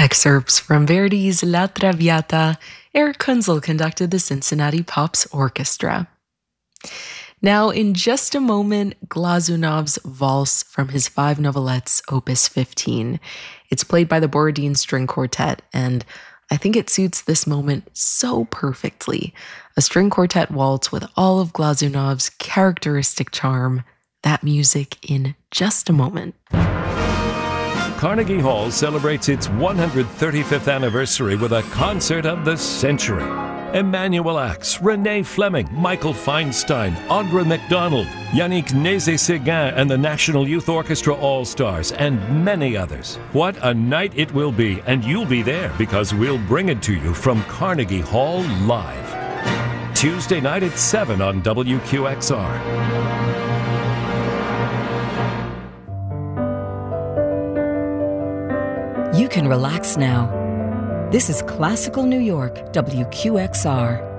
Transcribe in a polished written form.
Excerpts from Verdi's La Traviata. Eric Kunzel conducted the Cincinnati Pops Orchestra. Now, in just a moment, Glazunov's Valse from his 5 novelettes, Opus 15. It's played by the Borodin String Quartet, and I think it suits this moment so perfectly. A string quartet waltz with all of Glazunov's characteristic charm. That music in just a moment. Carnegie Hall celebrates its 135th anniversary with a concert of the century. Emmanuel Axe, Renee Fleming, Michael Feinstein, Audra McDonald, Yannick Nézet-Séguin and the National Youth Orchestra All-Stars, and many others. What a night it will be, and you'll be there because we'll bring it to you from Carnegie Hall live. Tuesday night at 7 on WQXR. You can relax now. This is Classical New York, WQXR.